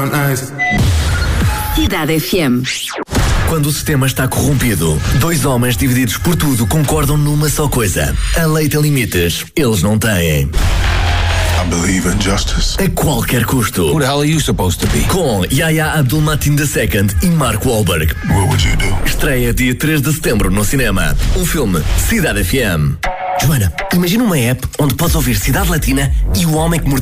around nice. Cidade FM. Quando o sistema está corrompido, dois homens divididos por tudo concordam numa só coisa: a lei tem limites, eles não têm. I believe in justice. A qualquer custo. Who the hell are you supposed to be? Com Yahya Abdul-Mateen II e Mark Wahlberg. What would you do? Estreia dia 3 de setembro no cinema. Um filme Cidade FM. Joana, imagina uma app onde podes ouvir Cidade Latina e o homem que mordeu